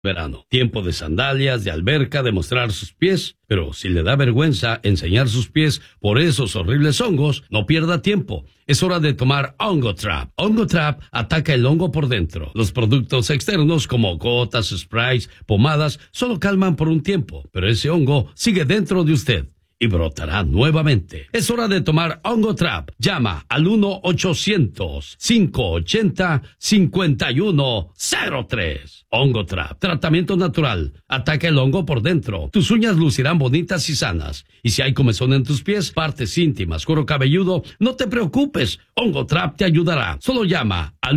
Verano, tiempo de sandalias, de alberca, de mostrar sus pies, pero si le da vergüenza enseñar sus pies por esos horribles hongos, no pierda tiempo. Es hora de tomar Ongotrap. Ongotrap ataca el hongo por dentro. Los productos externos como gotas, sprays, pomadas, solo calman por un tiempo, pero ese hongo sigue dentro de usted y brotará nuevamente. Es hora de tomar Ongotrap. Llama al 1-800-580-5103. Ongotrap, tratamiento natural. Ataca el hongo por dentro. Tus uñas lucirán bonitas y sanas. Y si hay comezón en tus pies, partes íntimas, cuero cabelludo, no te preocupes. Ongotrap te ayudará. Solo llama al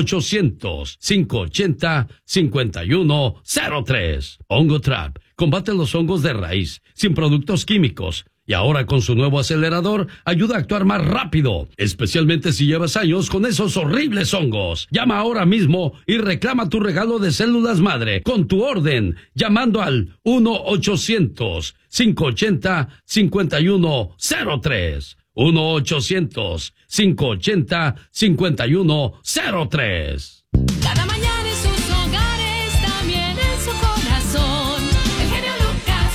1-800-580-5103. Ongotrap combate los hongos de raíz, sin productos químicos. Y ahora con su nuevo acelerador, ayuda a actuar más rápido, especialmente si llevas años con esos horribles hongos. Llama ahora mismo y reclama tu regalo de células madre con tu orden, llamando al 1-800-580-5103. 1-800-580-5103. Cada mañana en sus hogares, también en su corazón. El genio Lucas.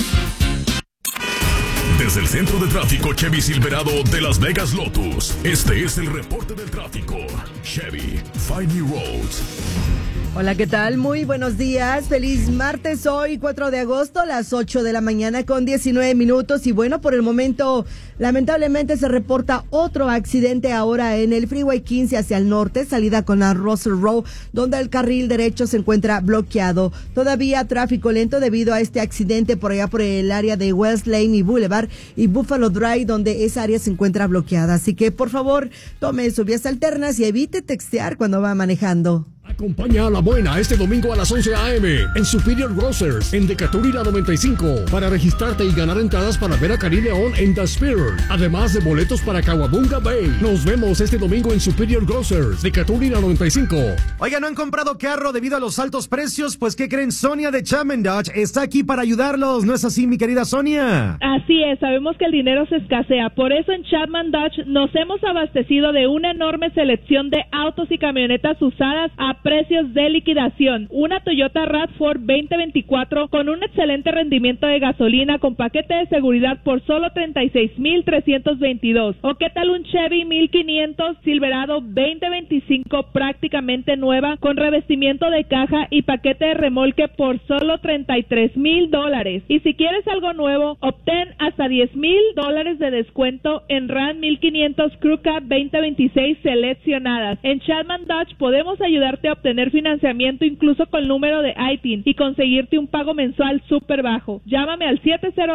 Desde el centro de tráfico Chevy Silverado de Las Vegas Lotus, este es el reporte del tráfico. Chevy, find new roads. Hola, ¿qué tal? Muy buenos días. Feliz martes hoy, 4 de agosto, las 8 de la mañana con 19 minutos. Y bueno, por el momento, lamentablemente se reporta otro accidente ahora en el Freeway 15 hacia el norte, salida con la Russell Road, donde el carril derecho se encuentra bloqueado. Todavía tráfico lento debido a este accidente por allá por el área de West Lane y Boulevard y Buffalo Drive, donde esa área se encuentra bloqueada. Así que, por favor, tome sus vías alternas y evite textear cuando va manejando. Acompaña a la buena este domingo a las 11 a.m. en Superior Grocers en Decatur y la 95 para registrarte y ganar entradas para ver a Karim León en The Spirit, además de boletos para Kawabunga Bay. Nos vemos este domingo en Superior Grocers, Decatur y la 95. Oiga, ¿no han comprado carro debido a los altos precios? Pues ¿qué creen? Sonia de Chapman Dodge está aquí para ayudarlos. ¿No es así, mi querida Sonia? Así es, sabemos que el dinero se escasea. Por eso en Chapman Dodge nos hemos abastecido de una enorme selección de autos y camionetas usadas a precios de liquidación. Una Toyota RAV4 2024 con un excelente rendimiento de gasolina con paquete de seguridad por solo $36,322. ¿O qué tal un Chevy 1500 Silverado 2025 prácticamente nueva con revestimiento de caja y paquete de remolque por solo $33,000? Y si quieres algo nuevo, obtén hasta $10,000 de descuento en Ram 1500 Crew Cab 2026 seleccionadas. En Chapman Dodge podemos ayudarte a obtener financiamiento incluso con el número de ITIN y conseguirte un pago mensual súper bajo. Llámame al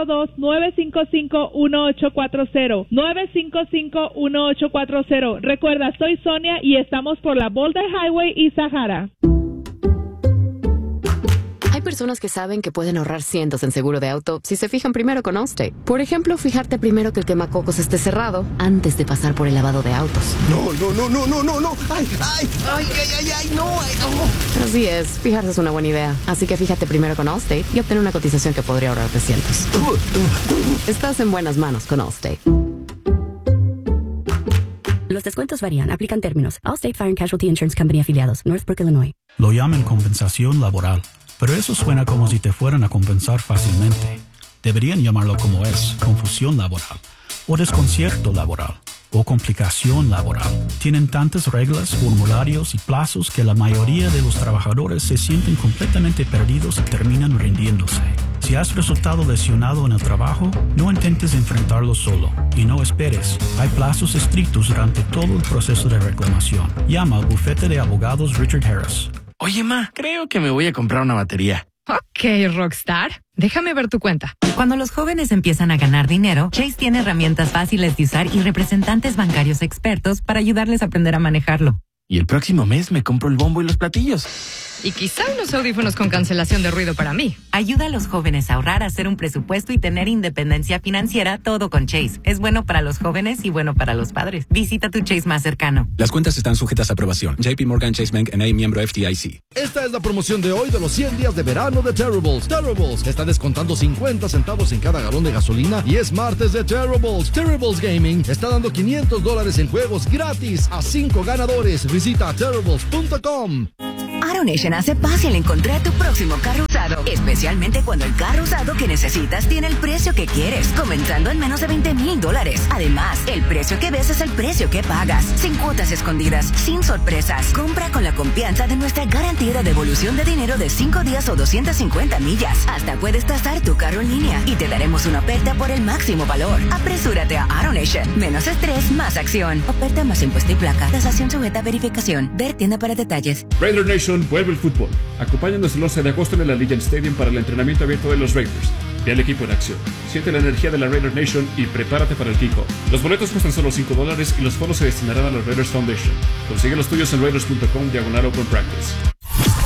702-955-1840. 955-1840. Recuerda, soy Sonia y estamos por la Boulder Highway y Sahara. Hay personas que saben que pueden ahorrar cientos en seguro de auto si se fijan primero con Allstate. Por ejemplo, fijarte primero que el quemacocos esté cerrado antes de pasar por el lavado de autos. No. ¡Ay, no! Así es, fijarse es una buena idea. Así que fíjate primero con Allstate y obtén una cotización que podría ahorrarte cientos. Estás en buenas manos con Allstate. Los descuentos varían. Aplican términos. Allstate Fire and Casualty Insurance Company afiliados. Northbrook, Illinois. Lo llaman compensación laboral, pero eso suena como si te fueran a compensar fácilmente. Deberían llamarlo como es, confusión laboral, o desconcierto laboral, o complicación laboral. Tienen tantas reglas, formularios y plazos que la mayoría de los trabajadores se sienten completamente perdidos y terminan rindiéndose. Si has resultado lesionado en el trabajo, no intentes enfrentarlo solo y no esperes. Hay plazos estrictos durante todo el proceso de reclamación. Llama al bufete de abogados Richard Harris. Oye, ma, creo que me voy a comprar una batería. Ok, Rockstar. Déjame ver tu cuenta. Cuando los jóvenes empiezan a ganar dinero, Chase tiene herramientas fáciles de usar y representantes bancarios expertos para ayudarles a aprender a manejarlo. Y el próximo mes me compro el bombo y los platillos. Y quizá unos audífonos con cancelación de ruido para mí. Ayuda a los jóvenes a ahorrar, a hacer un presupuesto y tener independencia financiera, todo con Chase. Es bueno para los jóvenes y bueno para los padres. Visita tu Chase más cercano. Las cuentas están sujetas a aprobación. JP Morgan Chase Bank N.A. miembro FDIC. Esta es la promoción de hoy de los 100 días de verano de Terribles. Terribles está descontando 50 centavos en cada galón de gasolina y es martes de Terribles. Terribles Gaming está dando $500 en juegos gratis a 5 ganadores. Visita Terribles.com. AutoNation hace fácil encontrar tu próximo carro usado, especialmente cuando el carro usado que necesitas tiene el precio que quieres, comenzando en menos de $20,000. Además, el precio que ves es el precio que pagas, sin cuotas escondidas, sin sorpresas. Compra con la confianza de nuestra garantía de devolución de dinero de 5 días o 250 millas. Hasta puedes tasar tu carro en línea y te daremos una oferta por el máximo valor. Apresúrate a AutoNation. Menos estrés, más acción. Oferta más impuesto y placa. Tasación sujeta a verificación. Ver tienda para detalles. Raider Nation vuelve el fútbol. Acompáñanos el 11 de agosto en el Allegiant Stadium para el entrenamiento abierto de los Raiders. Ve al equipo en acción. Siente la energía de la Raider Nation y prepárate para el kickoff. Los boletos cuestan solo $5 y los fondos se destinarán a la Raiders Foundation. Consigue los tuyos en raiders.com/open practice.